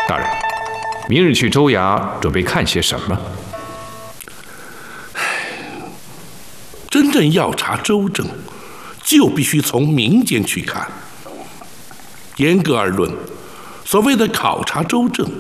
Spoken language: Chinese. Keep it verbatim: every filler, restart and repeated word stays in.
大人，明日去州衙准备看些什么？ 真正要查州政，就必须从民间去看。严格而论，所谓的考察州政，